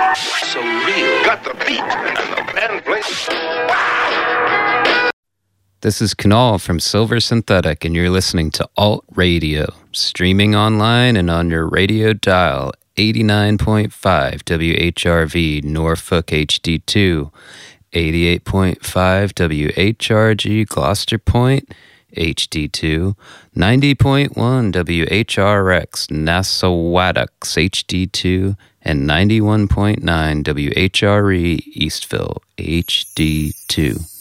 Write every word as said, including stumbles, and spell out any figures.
So real. Got the beat and the band plays. Wow. This is Kunal from Silver Synthetic, and you're listening to Alt Radio, streaming online and on your radio dial, eighty-nine point five W H R V Norfolk H D two, eighty-eight point five W H R G Gloucester Point H D two, ninety point one W H R X Nassauwattocks H D two, and ninety-one point nine W H R E Eastville H D two.